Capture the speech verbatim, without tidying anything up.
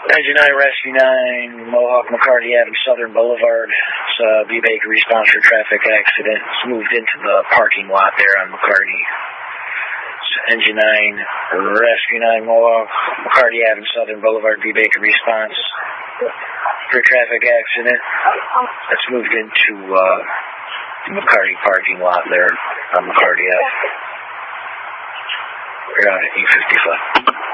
Engine nine, Rescue nine, Mohawk McCarty Avenue, Southern Boulevard. It's uh, B. Baker response for traffic accident. It's moved into the parking lot there on McCarty. It's Engine nine, Rescue nine, Mohawk McCarty Avenue, Southern Boulevard. B. Baker response for traffic accident. It's moved into uh, the McCarty parking lot there on McCarty Avenue. We're on at eight fifty-five.